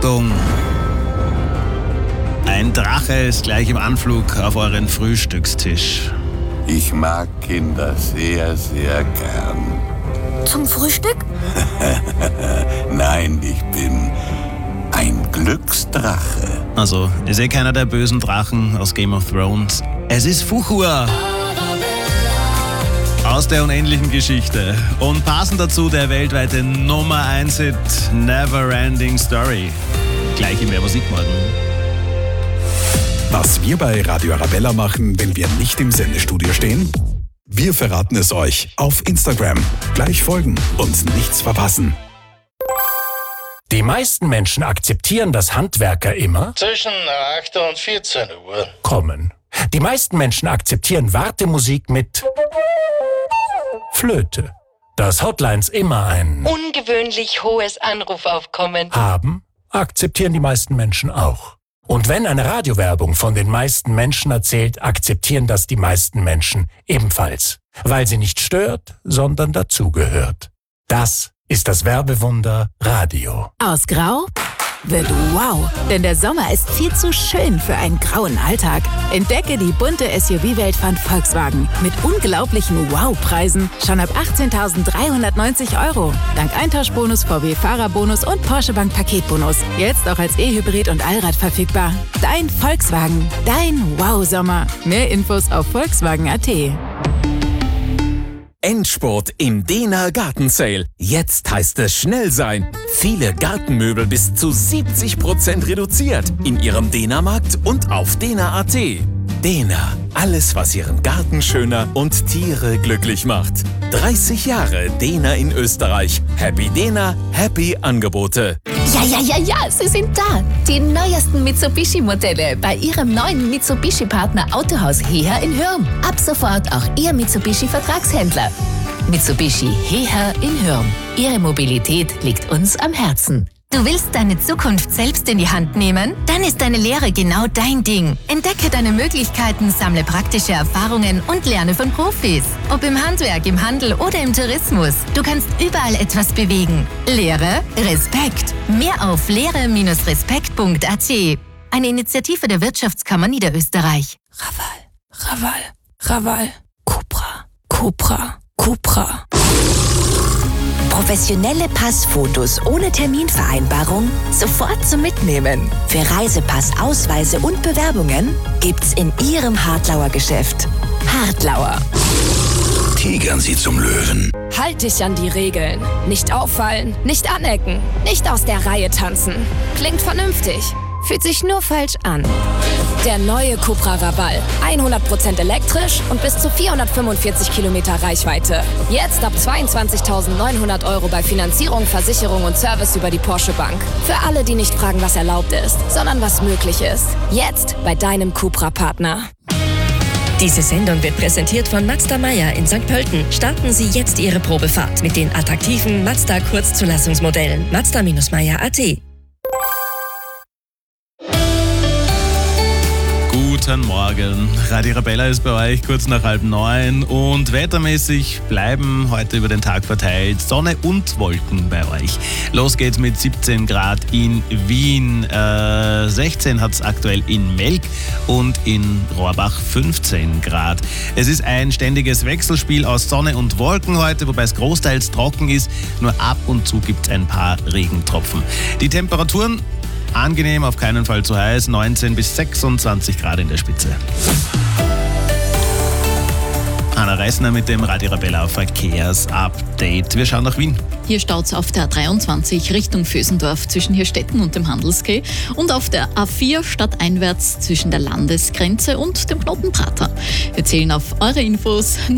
Achtung! Ein Drache ist gleich im Anflug auf euren Frühstückstisch. Ich mag Kinder sehr, sehr gern. Zum Frühstück? Nein, ich bin ein Glücksdrache. Also, ist keiner der bösen Drachen aus Game of Thrones. Es ist Fuchur! Aus der unendlichen Geschichte. Und passend dazu der weltweite Nummer 1-Hit Neverending Story. Gleich im Wer was ich morgen. Was wir bei Radio Arabella machen, wenn wir nicht im Sendestudio stehen? Wir verraten es euch auf Instagram. Gleich folgen und nichts verpassen. Die meisten Menschen akzeptieren, dass Handwerker immer zwischen 8 und 14 Uhr kommen. Die meisten Menschen akzeptieren Wartemusik mit Flöte. Dass Hotlines immer ein ungewöhnlich hohes Anrufaufkommen haben, akzeptieren die meisten Menschen auch. Und wenn eine Radiowerbung von den meisten Menschen erzählt, akzeptieren das die meisten Menschen ebenfalls. Weil sie nicht stört, sondern dazugehört. Das ist das Werbewunder Radio. Aus Grau wird wow, denn der Sommer ist viel zu schön für einen grauen Alltag. Entdecke die bunte SUV-Welt von Volkswagen mit unglaublichen Wow-Preisen schon ab 18.390 €. Dank Eintauschbonus, VW-Fahrerbonus und Porsche Bank Paketbonus. Jetzt auch als E-Hybrid und Allrad verfügbar. Dein Volkswagen, dein Wow-Sommer. Mehr Infos auf volkswagen.at. Endspurt im Dena Garten Sale. Jetzt heißt es schnell sein. Viele Gartenmöbel bis zu 70% reduziert in Ihrem Dena-Markt und auf dena.at. Dena, alles was Ihren Garten schöner und Tiere glücklich macht. 30 Jahre Dena in Österreich. Happy Dena, happy Angebote. Ja, sie sind da. Die neuesten Mitsubishi-Modelle bei Ihrem neuen Mitsubishi-Partner Autohaus Heher in Hürm. Ab sofort auch Ihr Mitsubishi-Vertragshändler. Mitsubishi Heher in Hürm. Ihre Mobilität liegt uns am Herzen. Du willst deine Zukunft selbst in die Hand nehmen? Dann ist deine Lehre genau dein Ding. Entdecke deine Möglichkeiten, sammle praktische Erfahrungen und lerne von Profis. Ob im Handwerk, im Handel oder im Tourismus. Du kannst überall etwas bewegen. Lehre, Respekt. Mehr auf lehre-respekt.at. Eine Initiative der Wirtschaftskammer Niederösterreich. Raval. Cupra. Professionelle Passfotos ohne Terminvereinbarung sofort zum Mitnehmen. Für Reisepass, Ausweise und Bewerbungen gibt's in Ihrem Hartlauer Geschäft. Hartlauer. Tigern Sie zum Löwen. Halt dich an die Regeln. Nicht auffallen, nicht anecken, nicht aus der Reihe tanzen. Klingt vernünftig, fühlt sich nur falsch an. Der neue Cupra Raval. 100% elektrisch und bis zu 445 Kilometer Reichweite. Jetzt ab 22.900 € bei Finanzierung, Versicherung und Service über die Porsche Bank. Für alle, die nicht fragen, was erlaubt ist, sondern was möglich ist. Jetzt bei deinem Cupra-Partner. Diese Sendung wird präsentiert von Mazda Meyer in St. Pölten. Starten Sie jetzt Ihre Probefahrt mit den attraktiven Mazda Kurzzulassungsmodellen. Mazda-Meyer.at. Guten Morgen. Radio Arabella ist bei euch kurz nach 8:30 und wettermäßig bleiben heute über den Tag verteilt Sonne und Wolken bei euch. Los geht's mit 17 Grad in Wien, 16 hat es aktuell in Melk und in Rohrbach 15 Grad. Es ist ein ständiges Wechselspiel aus Sonne und Wolken heute, wobei es großteils trocken ist. Nur ab und zu gibt es ein paar Regentropfen. Die Temperaturen angenehm, auf keinen Fall zu heiß, 19 bis 26 Grad in der Spitze. Anna Reisner mit dem Radio Arabella Verkehrsupdate. Wir schauen nach Wien. Hier staut es auf der A23 Richtung Vösendorf zwischen Hirstetten und dem Handelskeh und auf der A4 stadteinwärts zwischen der Landesgrenze und dem Knoten Prater. Wir zählen auf eure Infos.